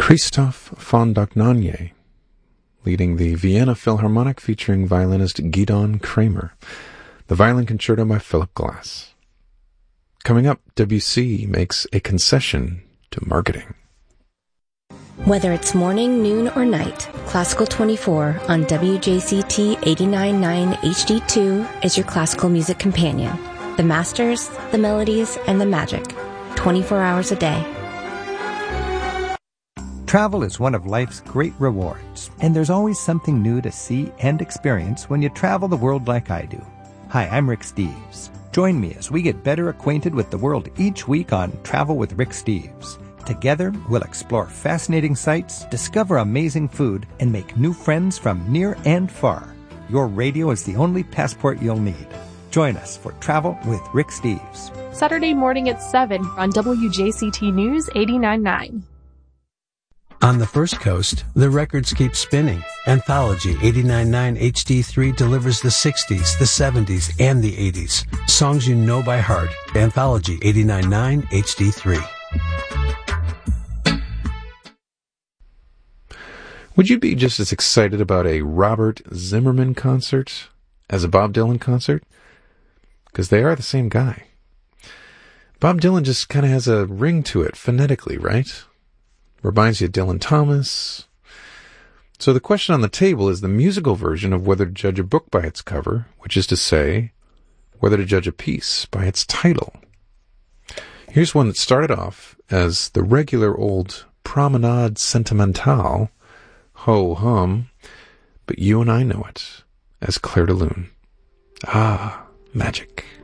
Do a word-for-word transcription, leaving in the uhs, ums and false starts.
Christoph von Dohnanyi, leading the Vienna Philharmonic featuring violinist Gidon Kramer. The Violin Concerto by Philip Glass. Coming up, Debussy makes a concession to marketing. Whether it's morning, noon, or night, Classical twenty-four on W J C T eighty-nine point nine H D two is your classical music companion. The masters, the melodies, and the magic. twenty-four hours a day. Travel is one of life's great rewards, and there's always something new to see and experience when you travel the world like I do. Hi, I'm Rick Steves. Join me as we get better acquainted with the world each week on Travel with Rick Steves. Together, we'll explore fascinating sights, discover amazing food, and make new friends from near and far. Your radio is the only passport you'll need. Join us for Travel with Rick Steves. Saturday morning at seven on W J C T News eighty-nine point nine. On the First Coast, the records keep spinning. Anthology eighty-nine point nine H D three delivers the sixties, the seventies, and the eighties. Songs you know by heart. Anthology eighty-nine point nine H D three. Would you be just as excited about a Robert Zimmerman concert as a Bob Dylan concert? Because they are the same guy. Bob Dylan just kind of has a ring to it phonetically, right? Reminds you of Dylan Thomas. So the question on the table is the musical version of whether to judge a book by its cover, which is to say, whether to judge a piece by its title. Here's one that started off as the regular old Promenade Sentimentale, ho-hum, but you and I know it as Clair de Lune. Ah, magic.